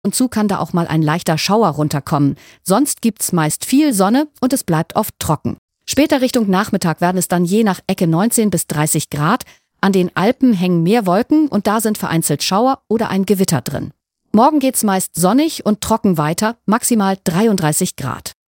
und zu kann da auch mal ein leichter Schauer runterkommen. Sonst gibt's meist viel Sonne und es bleibt oft trocken. Später Richtung Nachmittag werden es dann je nach Ecke 19 bis 30 Grad. An den Alpen hängen mehr Wolken und da sind vereinzelt Schauer oder ein Gewitter drin. Morgen geht's meist sonnig und trocken weiter, maximal 33 Grad.